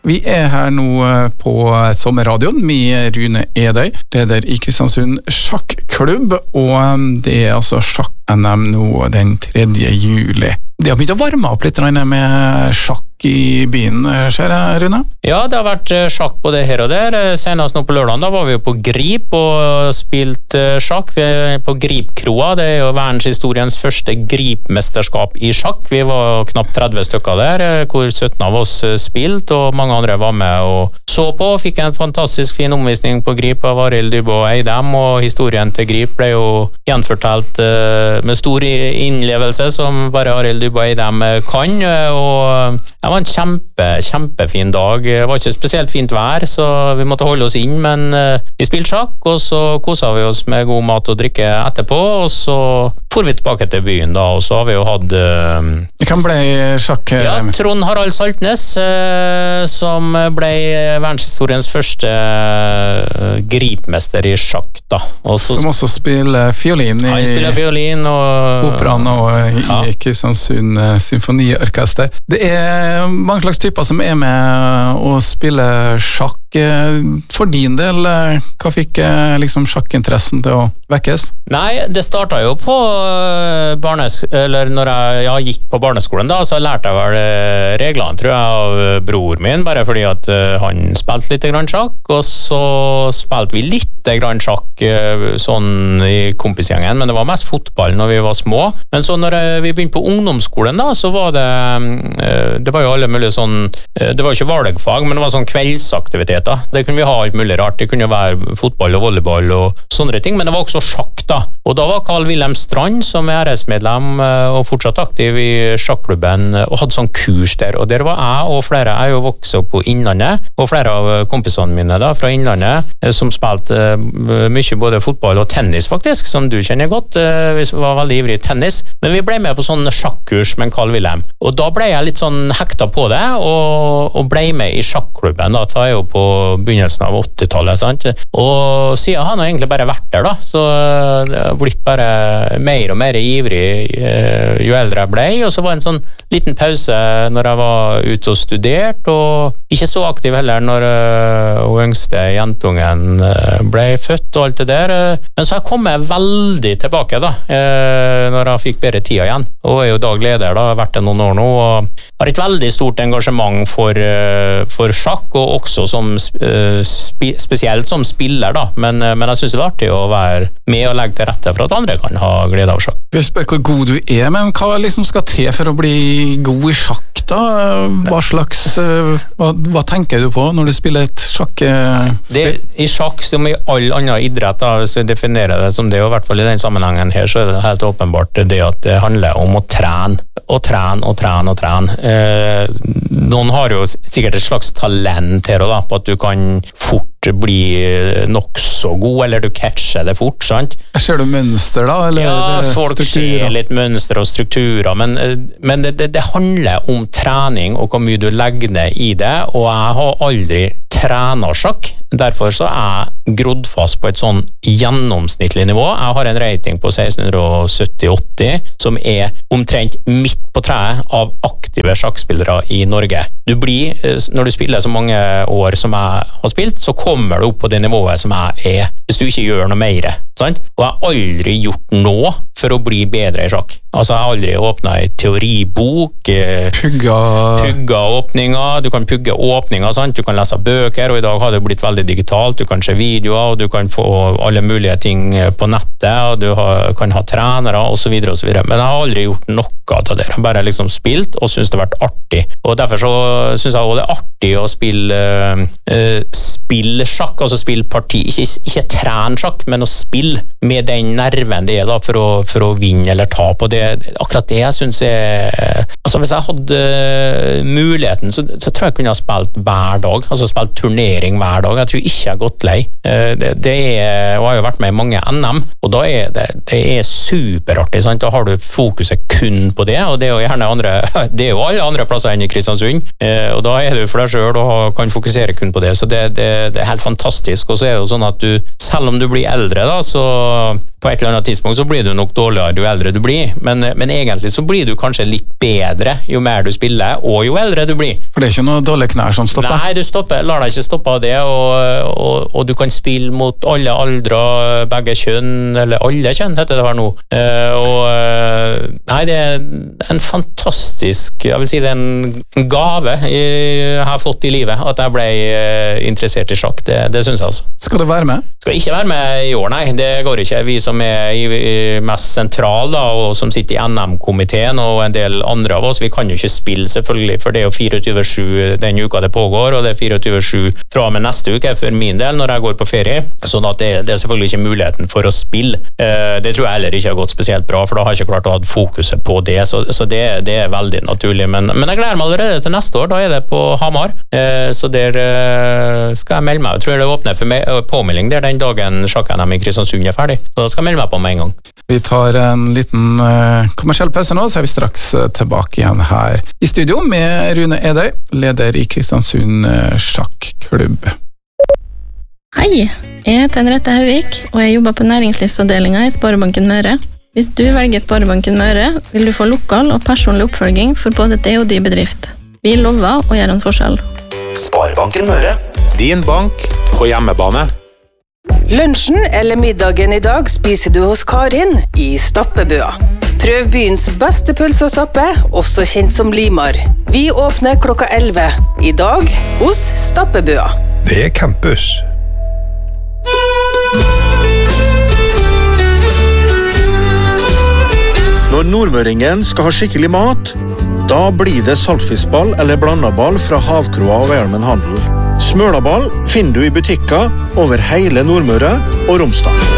Vi her nå på sommerradioen med Rune Edøy, leder i Kristiansund sjakklubb, og det altså sjakk-NM nå den 3. juli. Det har begynt å varme opp litt med sjakk i byen, ser jeg, Rune? Ja, det har vært sjakk både her og der. Senest nå på lørdagen, da var vi jo på Grip og spilt sjakk. Vi på Grip-kroa, det jo verdenshistoriens første Grip-mesterskap i sjakk. Vi var knapt 30 stykker der, hvor 17 av oss spilt, og mange andre var med og så på. Fikk en fantastisk fin omvisning på Grip av Arild Dybå Eidem, og historien til Grip ble jo gjenfortalt med stor innlevelse, som bare Arild Dybå Eidem kan, og det var en kjempefin dag. Det var ikke spesielt fint vær, så vi måtte holde oss inn, men vi spilte sjakk, og så koset vi oss med god mat og drikke etterpå, og så for vi tilbake til byen da, og så har vi jo hatt Hvem ble sjakk? Ja, Trond Harald Saltnes, som ble verdenshistoriens første gripmester i sjakk da. Som også spiller fiolin i Han spiller fiolin og operaen og i Kristiansund Symfoniorkester. Det mange slags typer som med å spille sjakk. For din del, hva fikk liksom sjakkinteressen til å vekkes? Nei, det startet jo på når jeg gikk på barneskolen da, så lærte jeg vel reglene, tror jeg, av bror min, bare fordi at han spilte litt grann sjakk, og så spilte vi litt grann sjakk sånn i kompisgjengen, men det var mest fotball når vi var små. Men så når vi begynte på ungdomsskolen da, så var det var jo alle mulige sånn, det var jo ikke valgfag, men det var sånn kveldsaktiviteter. Det kunne vi ha alt mulig rart. Det kunne være fotball og volleyball og sånne ting, men det var også sjakk da. Og da var Carl Wilhelm Strand, som RS-medlem og fortsatt aktiv i sjakklubben, og hadde sånn kurs der. Og der var jeg og flere, jeg jo vokst opp på Innlandet, og flere av kompisene mine da, fra Innlandet, som spilte mye både fotball og tennis faktisk, som du kjenner godt. Vi var veldig ivrig i tennis, men vi ble med på sånn sjakkurs med Carl Wilhelm. Og da ble jeg litt sånn hekta på det, og ble med i sjakklubben da, da jo på begynnelsen av 80-tallet, sant? Og siden har han egentlig bare vært der da, så det har blitt bare mer og mer ivrig jo eldre jeg ble, og så var det en sånn liten pause når jeg var ute og studert, og ikke så aktiv heller når yngste jentungen ble født og alt det der, men så har jeg kommet veldig tilbake da, når jeg fikk bedre tid igjen, og er jo dagleder da, vært det noen år nå, og har et veldig stort engasjement for sjakk, og også som spesielt som spiller da, men jeg synes det er artig å være med og legge til rette for at andre kan ha glede av sjakk. Jeg spør hvor god du men hva liksom skal til for å bli god i sjakk da? Hva tenker du på når du spiller et sjakkspill? I sjakk som i all annen idrett da, hvis vi definerer det som det, og i hvert fall i den sammenhengen her, så er det helt åpenbart det at det handler om å trene, og trene. Noen har jo sikkert et slags talent her og da, på at du kan fort bli nok så god, eller du catcher det fort, sant? Ser du mønster da, eller ja, folk strukturer? Ser litt mønster og strukturer, men det handler om trening og hvor mye du legger ned i det, og jeg har aldri trenet sjakk, derfor så er jeg grodd fast på et sånn gjennomsnittlig nivå. Jeg har en rating på 1670-80, som er omtrent midt på treet av aktive sjakkspillere i Norge. Du blir, når du spiller så mange år som jeg har spilt, så kommer du opp på det nivået som jeg er, hvis du ikke gjør noe mer, sant? Og jeg har aldri gjort noe for å bli bedre i sjakk. Altså, jeg har aldri åpnet en teoribok, pugga åpninger, du kan pugge åpninger, sant? Du kan lese bøker, og i dag har det blitt veldig digitalt, du kan se videoer, og du kan få alle mulige ting på nettet, og du kan ha trenere, og så videre, og så videre. Men jeg har aldri gjort noe av det. Jeg har bare liksom spilt, og synes det har vært artig. Og derfor så synes jeg også det er artig å spille sjakk, altså spille parti, ikke trene sjakk, men å spille med den nerven det er da, for å vinne eller tape, og akkurat det jeg synes altså hvis jeg hadde muligheten, så tror jeg kunne ha spilt hver dag, altså spilt turnering hver dag. Jeg tror ikke jeg har gått lei. Og jeg har jo vært med i mange NM, og da det superartig, sant? Da har du fokuset kun på det, og det er jo gjerne det er jo alle andre plasser enn i Kristiansund, og da er du for deg selv og kan fokusere kun på det, så det er helt fantastisk. Og så er det jo sånn at du, selv om du blir eldre da, så på et eller annet tidspunkt så blir du nok dårligere jo eldre du blir, men egentlig så blir du kanskje litt bedre jo mer du spiller, og jo eldre du blir. For det er ikke noe dårlige knær som stopper? Nei, lar deg ikke stoppe av det, og du kan spille mot alle aldre, begge kjønn, eller alle kjønn heter det her nå. Nei, det er en fantastisk, jeg vil si det er en gave jeg har fått i livet, at jeg ble interessert i sjakk, det synes jeg altså. Skal du være med? Skal ikke være med i år, nei, det går ikke. Vi som er mest sentral da, og som sitter i NM-komiteen og en del andre av oss, vi kan jo ikke spille selvfølgelig, for det er jo 24/7 den uka det pågår, og det er 24/7 fra og med neste uke for min del når jeg går på ferie, sånn at det er selvfølgelig ikke muligheten for å spille. Det tror jeg heller ikke har gått spesielt bra, for da har jeg ikke klart å ha fokuset på det, så det er veldig naturlig, men jeg gleder meg allerede til neste år, da er det på Hamar, så der skal jeg melde meg. Jeg tror det åpner for påmelding der den dagen sjakk-NM i Kristiansund er ferdig, så da skal jeg melde meg på med en gang. Vi tar en liten kommersiell pause nå, så er vi straks tilbake igjen her i studio med Rune Edøy, leder i Kristiansund sjakklubb. Hei, jeg heter Henriette Hauvik, og jeg jobber på næringslivsavdelingen i Sparebanken Møre. Hvis du velger Sparebanken Møre, vil du få lokal og personlig oppfølging for både det og din bedrift. Vi lover å gjøre en forskjell. Sparebanken Møre. Din bank på hjemmebane. Lunsjen eller middagen i dag spiser du hos Karin i Stappebøa. Prøv byens beste pølse og stappe, også kjent som Limar. Vi åpner klokka 11. I dag hos Stappebøa. Det er campus. Når nordmøringen skal ha skikkelig mat, da blir det saltfiskball eller blandaball fra Havkroa og Velmen Handel. Smølaball finner du i butikker over hele Nordmøre og Romsdal.